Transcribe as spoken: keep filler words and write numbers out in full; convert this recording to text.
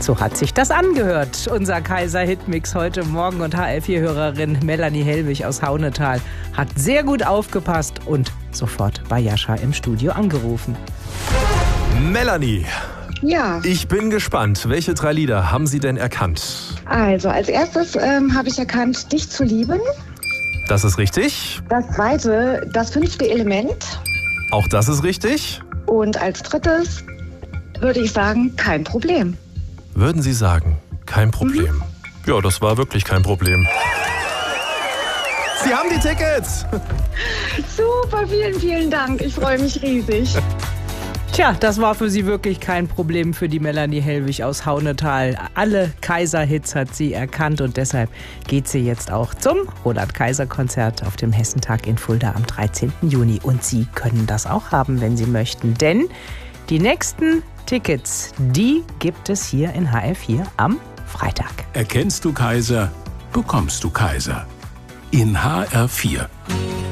So hat sich das angehört. Unser Kaiser-Hitmix heute Morgen und H R vier-Hörerin Melanie Hellwig aus Haunetal hat sehr gut aufgepasst und sofort bei Jascha im Studio angerufen. Melanie, Ja, ich bin gespannt. Welche drei Lieder haben Sie denn erkannt? also als erstes ähm, habe ich erkannt, dich zu lieben. Das ist richtig. Das zweite, das fünfte Element. Auch das ist richtig. Und als drittes würde ich sagen, kein Problem. Würden Sie sagen, kein Problem? Mhm. Ja, das war wirklich kein Problem. Sie haben die Tickets! Super, vielen, vielen Dank. Ich freue mich riesig. Tja, das war für sie wirklich kein Problem für die Melanie Hellwig aus Haunetal. Alle Kaiser-Hits hat sie erkannt und deshalb geht sie jetzt auch zum Roland-Kaiser-Konzert auf dem Hessentag in Fulda am dreizehnten Juni. Und Sie können das auch haben, wenn Sie möchten, denn die nächsten Tickets, die gibt es hier in H R vier am Freitag. Erkennst du Kaiser, bekommst du Kaiser. In H R vier.